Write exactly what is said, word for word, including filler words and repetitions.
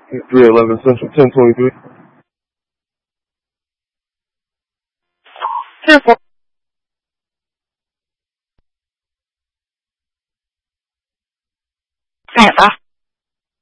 three eleven Central, ten twenty-three. ten four. Stand by.